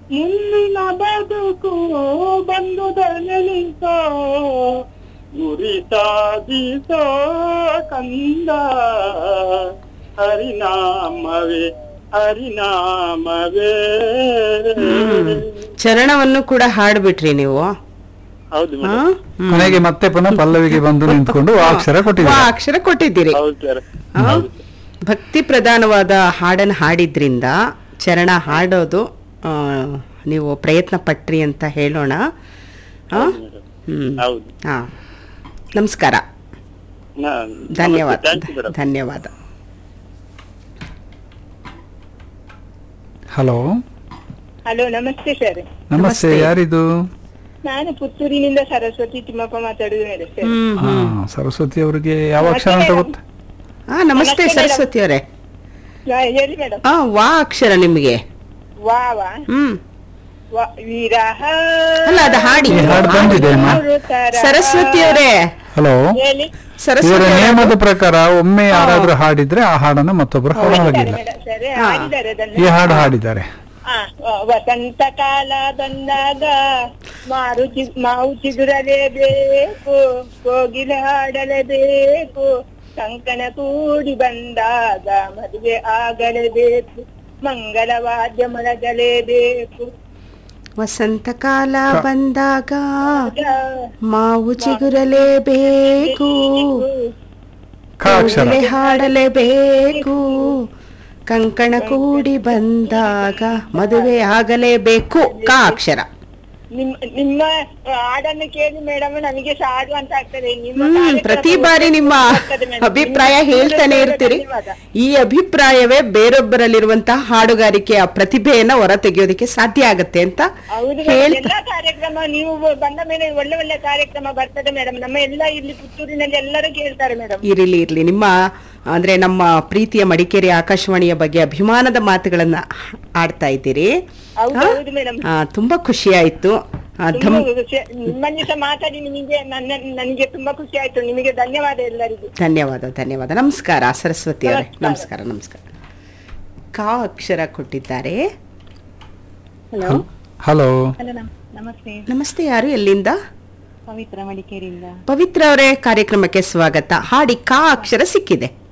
ಮುಂದಿನ ಬದುಕು ಬಂದುದಲಿಸೋ ಗುರಿ ಸಾಧಿಸೋ ಕಂದ ಹರಿನಾಮವೇ ಹರಿನಾಮವೇ. ಚರಣವನ್ನು ಕೂಡ ಹಾಡ್ಬಿಟ್ರಿ ನೀವು. ಹೌದು ಹಾ? ಮೇಡಮ್. ಹ್ಮ್. ಕೊನೆಗೆ ಮತ್ತೆ ಪುನಃ ಪಲ್ಲವಿಗೆ ಬಂದು ನಿಂತ್ಕೊಂಡು ಆ ಅಕ್ಷರ ವಾ ಕೊಟ್ಟಿದ್ದಾರೆ. ಅಕ್ಷರ ಕೊಟ್ಟಿದ್ದೀರಿ. ಹೌದು ಸರ್. ಆ? ಭಕ್ತಿ ಪ್ರಧಾನವಾದ ಹಾಡನ್ನು ಹಾಡಿದ್ರಿಂದ ಚರಣ ಹಾಡೋದು ನೀವು ಪ್ರಯತ್ನ ಪಟ್ರಿ ಅಂತ ಹೇಳೋಣ. ಆ? ಹ್ಮ್. ಹೌದು. ಹಾ, ನಮಸ್ಕಾರ, ಧನ್ಯವಾದ. Thank you madam. ಧನ್ಯವಾದ. ಹಲೋ, ಹಲೋ, ನಮಸ್ತೆ ಸರ್. ನಮಸ್ತೆ. ನಮಸ್ತೆ. ಯಾರಿದು? ನಾನು ಪುತ್ತೂರಿನಿಂದ ಸರಸ್ವತಿ ತಿಮ್ಮಪ್ಪ ಮಾತಾಡುದು ಮೇಡಮ್ ಸರ್. ಹ್ಮ್ ಹಾ, ಹ್ಮ್. ಸರಸ್ವತಿ ಅವರಿಗೆ ಯಾವ ಅಕ್ಷರ ಅಂತ ಗೊತ್ತ? ಹಾ, ನಮಸ್ತೆ ನಮಸ್ತೆ ಸರಸ್ವತಿ ಅವರೇ. ಹೇಳಿ ಮೇಡಮ್. ಹಾ, ವಾ ಅಕ್ಷರ ನಿಮಗೆ. ವಾವ ಹ್ಮ್. ವಿರಹ ಅಲ್ಲ, ಅದು ಹಾಡಿ. ಈ ಹಾಡು ಬಂದಿದೆ ಅಮ್ಮ. ಸರಸ್ವತಿ ಅವರೇ, ಹಲೋ, ಹೇಳಿ. ಇವರ ಸರಸ್ವತಿ ನಿಯಮದ ಪ್ರಕಾರ ಒಮ್ಮೆ ಯಾರಾದ್ರೂ ಹಾಡಿದ್ರೆ ಆ ಹಾಡನ್ನು ಮತ್ತೊಬ್ಬರು ಹಾಡೋದಿಲ್ಲ. ಮೇಡಮ್ ಸರ್, ಹಾ. ಹಾಡಿದ್ದಾರೆ ಅದನ್ನು. ಈ ಹಾಡು ಹಾಡಿದ್ದಾರೆ. ವಸಂತ ಕಾಲ ಬಂದಾಗ ಮಾವು ಚಿಗುರಲೇಬೇಕು, ಕೋಗಿಲೆ ಹಾಡಲೇಬೇಕು, ಕಂಕಣ ಕೂಡಿ ಬಂದಾಗ ಮದುವೆ ಆಗಲೇಬೇಕು, ಮಂಗಲವಾದ್ಯ ಮೊಳಗಲೇಬೇಕು. ವಸಂತ ಕಾಲ ಬಂದಾಗ ಮಾವು ಚಿಗುರಲೇಬೇಕು, ಕ ಅಕ್ಷರ. ಕೋಗಿಲೆ ಹಾಡಲೇಬೇಕು, ಕಂಕಣ ಕೂಡಿ ಬಂದಾಗ ಮದುವೆ ಆಗಲೇಬೇಕು. ಕ ಅಕ್ಷರ. ನಿಮ್ಮ ಹಾಡನ್ನು ಕೇಳಿ ಮೇಡಮ್ ನಮಗೆ ಸಹ ಹಾಡುವಂತ ಆಗ್ತದೆ. ನಿಮ್ಮ ಪ್ರತಿ ಬಾರಿ ನಿಮ್ಮ ಅಭಿಪ್ರಾಯ ಹೇಳ್ತಾನೆ ಇರ್ತೀರಿ. ಧನ್ಯವಾದ. ಈ ಅಭಿಪ್ರಾಯವೇ ಬೇರೊಬ್ಬರಲ್ಲಿರುವಂತಹ ಹಾಡುಗಾರಿಕೆಯ ಪ್ರತಿಭೆಯನ್ನ ಹೊರ ತೆಗೆಯೋದಕ್ಕೆ ಸಾಧ್ಯ ಆಗತ್ತೆ ಅಂತ ಹೌದು ಮೇಡಮ್. ಹೇಳ್ತಾ ಎಲ್ಲಾ ಕಾರ್ಯಕ್ರಮ ನೀವು ಬಂದ ಮೇಲೆ ಒಳ್ಳೆ ಒಳ್ಳೆ ಕಾರ್ಯಕ್ರಮ ಬರ್ತದೆ ಮೇಡಮ್. ನಮ್ಮ ಎಲ್ಲ ಇಲ್ಲಿ ಪುತ್ತೂರಿನಲ್ಲಿ ಎಲ್ಲರೂ ಕೇಳ್ತಾರೆ ಮೇಡಮ್. ಇರಲಿ ಇರಲಿ, ನಿಮ್ಮ ಅಂದ್ರೆ ನಮ್ಮ ಪ್ರೀತಿಯ ಮಡಿಕೇರಿ ಆಕಾಶವಾಣಿಯ ಬಗ್ಗೆ ಅಭಿಮಾನದ ಮಾತುಗಳನ್ನ ಆಡ್ತಾ ಇದ್ದೀರಿ. ಹೌದು ಹೌದು ಮೇಡಮ್. ತುಂಬಾ ಖುಷಿ ಆಯ್ತು. ನಿಮ್ಮನ್ನು ಸಹ ಮಾತಾಡಿ ನನಗೆ ತುಂಬಾ ಖುಷಿ ಆಯ್ತು. ನಿಮಗೆ ಧನ್ಯವಾದ ಎಲ್ಲರಿಗೂ. ಧನ್ಯವಾದ ಧನ್ಯವಾದ. ನಮಸ್ಕಾರ ಸರಸ್ವತಿ ಅವರೇ. ನಮಸ್ಕಾರ. ನಮಸ್ಕಾರ ನಮಸ್ಕಾರ. ಕ ಅಕ್ಷರ ಕೊಟ್ಟಿದ್ದಾರೆ. ಹಲೋ ಹಲೋ, ಹಲೋ, ನಮಸ್ತೆ. ನಮಸ್ತೆ, ಯಾರು, ಎಲ್ಲಿಂದ? ಪವಿತ್ರ ಮಡಿಕೇರಿಯಿಂದ. ಪವಿತ್ರ ಅವರೇ, ಕಾರ್ಯಕ್ರಮಕ್ಕೆ ಸ್ವಾಗತ. ಹಾಡಿ ಕ ಅಕ್ಷರ ಸಿಕ್ಕಿದೆ.